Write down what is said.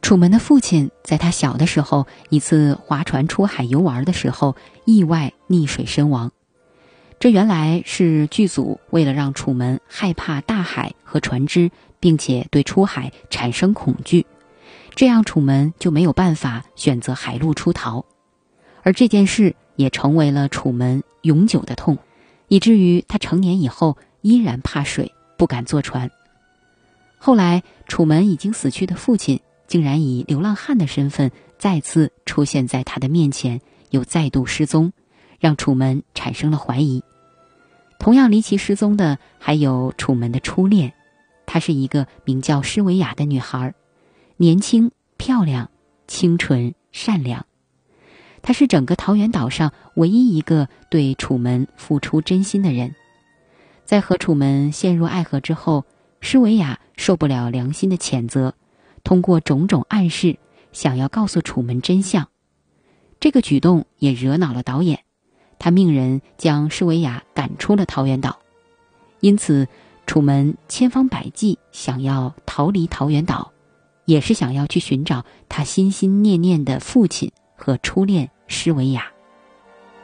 楚门的父亲在他小的时候，一次划船出海游玩的时候，意外溺水身亡。这原来是剧组为了让楚门害怕大海和船只，并且对出海产生恐惧，这样楚门就没有办法选择海路出逃。而这件事也成为了楚门永久的痛，以至于他成年以后依然怕水，不敢坐船。后来楚门已经死去的父亲竟然以流浪汉的身份再次出现在他的面前，又再度失踪，让楚门产生了怀疑。同样离奇失踪的还有楚门的初恋，她是一个名叫施维雅的女孩，年轻漂亮，清纯善良。她是整个桃源岛上唯一一个对楚门付出真心的人。在和楚门陷入爱河之后，施维雅受不了良心的谴责，通过种种暗示想要告诉楚门真相。这个举动也惹恼了导演，他命人将施维雅赶出了桃源岛。因此楚门千方百计想要逃离桃源岛，也是想要去寻找他心心念念的父亲和初恋施维雅。